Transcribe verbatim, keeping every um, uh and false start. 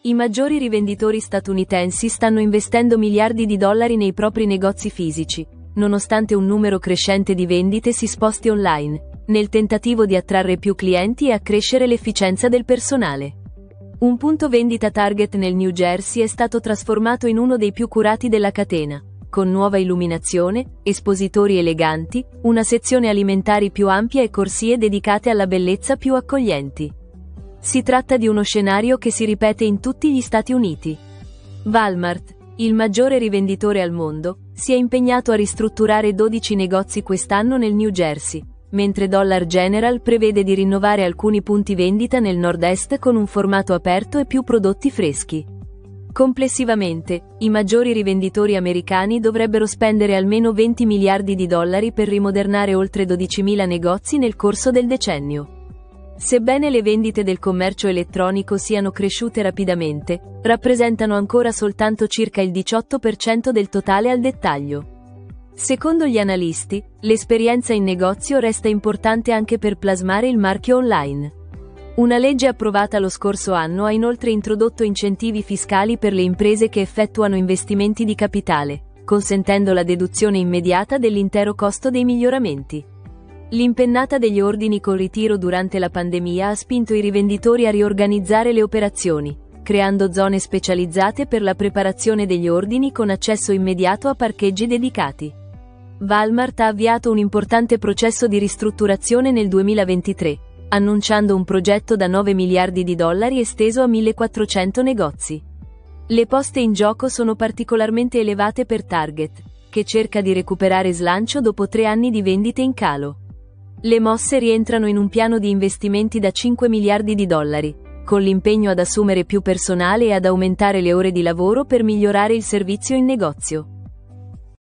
I maggiori rivenditori statunitensi stanno investendo miliardi di dollari nei propri negozi fisici, nonostante un numero crescente di vendite si sposti online, nel tentativo di attrarre più clienti e accrescere l'efficienza del personale. Un punto vendita Target nel New Jersey è stato trasformato in uno dei più curati della catena, con nuova illuminazione, espositori eleganti, una sezione alimentari più ampia e corsie dedicate alla bellezza più accoglienti. Si tratta di uno scenario che si ripete in tutti gli Stati Uniti. Walmart, il maggiore rivenditore al mondo, si è impegnato a ristrutturare dodici negozi quest'anno nel New Jersey, mentre Dollar General prevede di rinnovare alcuni punti vendita nel nord-est con un formato aperto e più prodotti freschi. Complessivamente, i maggiori rivenditori americani dovrebbero spendere almeno venti miliardi di dollari per rimodernare oltre dodicimila negozi nel corso del decennio. Sebbene le vendite del commercio elettronico siano cresciute rapidamente, rappresentano ancora soltanto circa il diciotto per cento del totale al dettaglio. Secondo gli analisti, l'esperienza in negozio resta importante anche per plasmare il marchio online. Una legge approvata lo scorso anno ha inoltre introdotto incentivi fiscali per le imprese che effettuano investimenti di capitale, consentendo la deduzione immediata dell'intero costo dei miglioramenti. L'impennata degli ordini col ritiro durante la pandemia ha spinto i rivenditori a riorganizzare le operazioni, creando zone specializzate per la preparazione degli ordini con accesso immediato a parcheggi dedicati. Walmart ha avviato un importante processo di ristrutturazione nel duemilaventitré, annunciando un progetto da nove miliardi di dollari esteso a millequattrocento negozi. Le poste in gioco sono particolarmente elevate per Target, che cerca di recuperare slancio dopo tre anni di vendite in calo. Le mosse rientrano in un piano di investimenti da cinque miliardi di dollari, con l'impegno ad assumere più personale e ad aumentare le ore di lavoro per migliorare il servizio in negozio.